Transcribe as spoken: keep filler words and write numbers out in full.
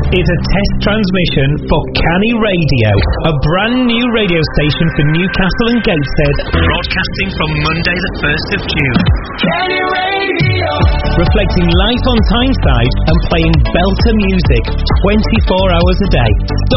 is a test transmission for Canny Radio, a brand new radio station for Newcastle and Gateshead, broadcasting from Monday the first of June. Canny Radio! Reflecting life on Tyneside and playing belter music twenty-four hours a day.